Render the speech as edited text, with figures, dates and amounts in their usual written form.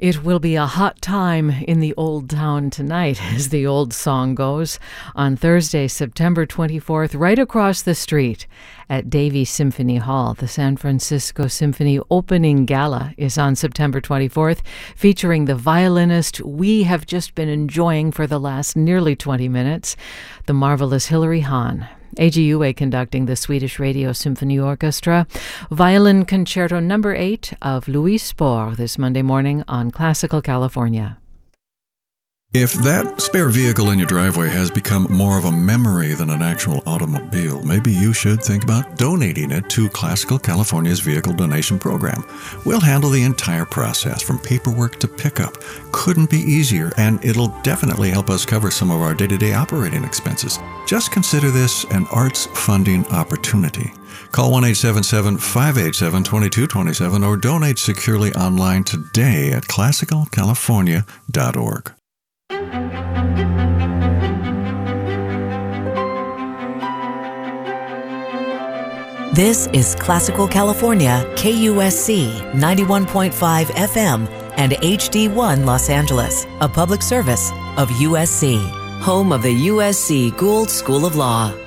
It will be a hot time in the Old Town tonight, as the old song goes, on Thursday, September 24th, right across the street at Davies Symphony Hall. The San Francisco Symphony opening gala is on September 24th, featuring the violinist we have just been enjoying for the last nearly 20 minutes, the marvelous Hilary Hahn. AGUA conducting the Swedish Radio Symphony Orchestra. Violin Concerto No. 8 of Louis Spohr this Monday morning on Classical California. If that spare vehicle in your driveway has become more of a memory than an actual automobile, maybe you should think about donating it to Classical California's Vehicle Donation Program. We'll handle the entire process, from paperwork to pickup. Couldn't be easier, and it'll definitely help us cover some of our day-to-day operating expenses. Just consider this an arts funding opportunity. Call 1-877-587-2227 or donate securely online today at classicalcalifornia.org. This is Classical California, KUSC 91.5 FM and HD1 Los Angeles, a public service of USC, home of the USC Gould School of Law.